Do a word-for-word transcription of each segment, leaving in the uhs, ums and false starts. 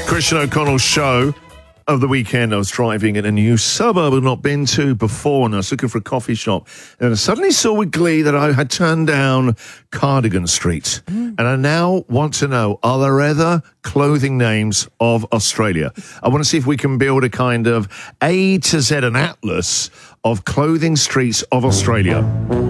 Christian O'Connell show of the weekend. I was driving in a new suburb I'd not been to before, and I was looking for a coffee shop, and I suddenly saw with glee that I had turned down Cardigan Street. Mm. And I now want to know, are there other clothing names of Australia? I want to see if we can build a kind of A to Z, an atlas of clothing streets of Australia.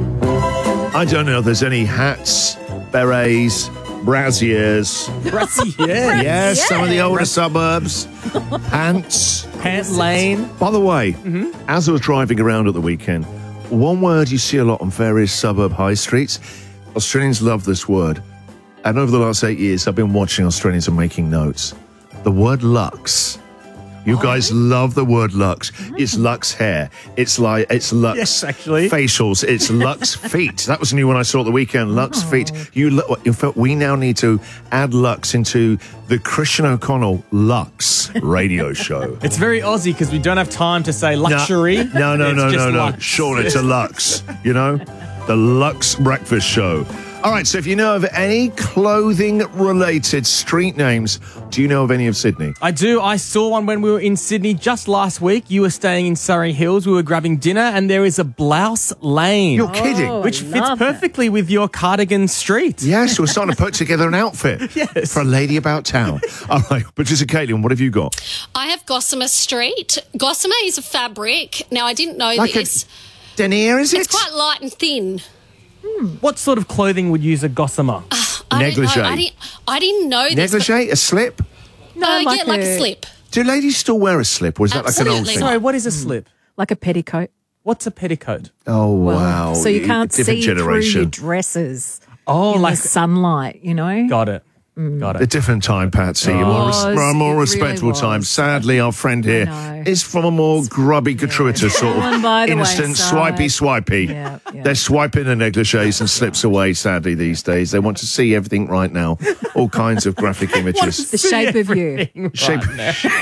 I don't know if there's any hats, berets, brassiers. Brassiers? Yes, some of the older suburbs. Pants. Pant Lane. By the way, mm-hmm. as I was driving around at the weekend, one word you see a lot on various suburb high streets, Australians love this word. And over the last eight years, I've been watching Australians and making notes. The word Lux. You guys love the word Lux. It's Lux hair. It's like it's Lux yes, actually. facials. It's Lux feet. That was a new one I saw at the weekend. Lux oh. feet. You, in fact, we now need to add Lux into the Christian O'Connell Lux radio show. It's very Aussie because we don't have time to say luxury. No, no, no, it's no, no. no. Lux. Sean, it's a Lux. You know, the Lux breakfast show. All right, so if you know of any clothing-related street names, do you know of any of Sydney? I do. I saw one when we were in Sydney just last week. You were staying in Surrey Hills. We were grabbing dinner, and there is a Blouse Lane. You're kidding. Oh, which fits perfectly it. with your Cardigan Street. Yes, we're starting to put together an outfit yes. for a lady about town. All right, Patricia Caitlin, what have you got? I have Gossamer Street. Gossamer is a fabric. Now, I didn't know like this. A denier, is it? It's quite light and thin. What sort of clothing would use a gossamer? Uh, I Negligee. Didn't know, I, didn't, I didn't know this. Negligee? A slip? No, uh, like, yeah, a... like a slip. Do ladies still wear a slip, or is Absolutely that like an old thing? Sorry, what is a slip? Like a petticoat. What's a petticoat? Oh, well, wow. So you can't Different see generation. through your dresses oh, in like the sunlight, you know? Got it. Mm. Got it. A different time, Patsy. It a more, was, res- a more it respectable really time. was. Sadly, our friend here is from a more grubby, gratuitous sort of by the instant wayside. swipey, swipey. Yeah, yeah. They're swiping the negligees and slips away, sadly, these days. They want to see everything right now. All kinds of graphic images. The shape of you. Right Shape. Do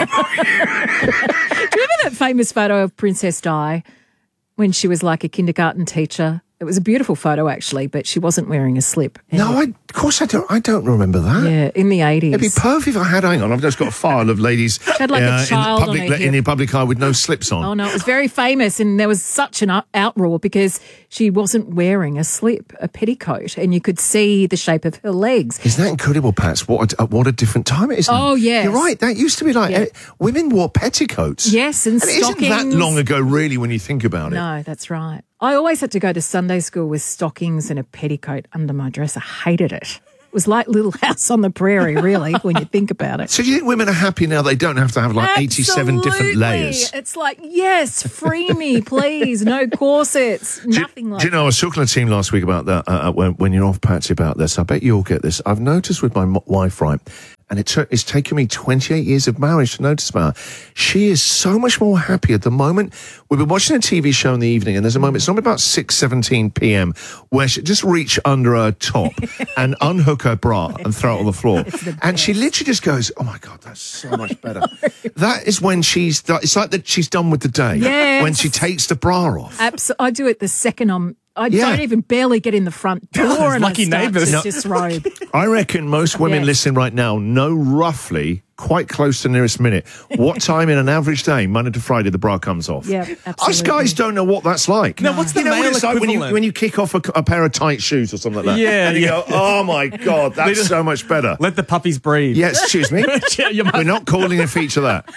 you remember that famous photo of Princess Di when she was like a kindergarten teacher? It was a beautiful photo, actually, but she wasn't wearing a slip. No, I, of course I don't. I don't remember that. Yeah, in the eighties. It'd be perfect if I had. Hang on, I've just got a file of ladies had like a uh, child in, the public, on her in hip. the public eye with no slips on. Oh, no, it was very famous, and there was such an out- outroar because she wasn't wearing a slip, a petticoat, and you could see the shape of her legs. Isn't that incredible, Pats? What a, what a different time it is now. Oh, yes. You're right. That used to be like, Yeah. uh, women wore petticoats. Yes, and, And it isn't stockings. that long ago, really, when you think about it. No, that's right. I always had to go to Sunday school with stockings and a petticoat under my dress. I hated it. It was like Little House on the Prairie, really, when you think about it. So do you think women are happy now they don't have to have like eighty-seven different Absolutely. layers? It's like, yes, free me, please. No corsets, Do you, nothing like do you know, I was talking to the team last week about that, uh, when, when you're off, Patsy, about this. I bet you'll get this. I've noticed with my m- wife, right, and it took, it's taken me twenty-eight years of marriage to notice about her. She is so much more happy at the moment. We've been watching a T V show in the evening, and there's a moment, it's normally about six seventeen p.m, where she just reach under her top and unhook her bra and throw it on the floor. the And she literally just goes, oh, my God, that's so much better. That is when she's, do- it's like that she's done with the day. Yes. When she takes the bra off. Abs- I do it the second I'm... I Yeah. don't even barely get in the front door and lucky I start neighbours. to No. disrobe. I reckon most women Yes. listening right now know roughly, quite close to the nearest minute, what time in an average day, Monday to Friday, the bra comes off. Yeah, Us absolutely. guys don't know what that's like. No, what's the you know what male it's like when you, equivalent? when you kick off a, a pair of tight shoes or something like that? Yeah, And you yeah. go, oh my God, that's so much better. Let the puppies breathe. Yes, excuse me. Yeah, you must- We're not calling a feature that.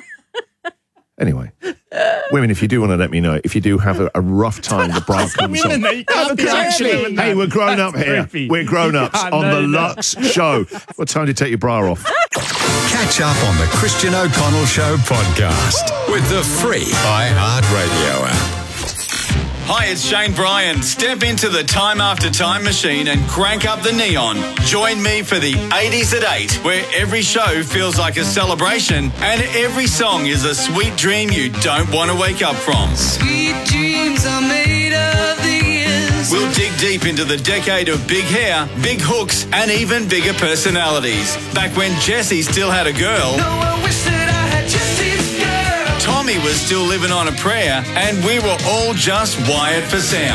Anyway, women, if you do want to let me know, if you do have a, a rough time, the bra comes Women, off. you can't be Because actually, doing that. hey, we're grown up That's here. creepy. We're grown You ups can't on know the that. Lux show. What time do you take your bra off? Catch up on the Christian O'Connell Show podcast with the free iHeartRadio app. Hi, it's Shane Bryan. Step into the Time After Time machine and crank up the neon. Join me for the eighties at eight, where every show feels like a celebration and every song is a sweet dream you don't want to wake up from. Sweet dreams are made of these. We'll dig deep into the decade of big hair, big hooks, and even bigger personalities. Back when Jessie still had a girl, No, I wish that I had Jesse's girl. Tommy was still living on a prayer, and we were all just wired for sound.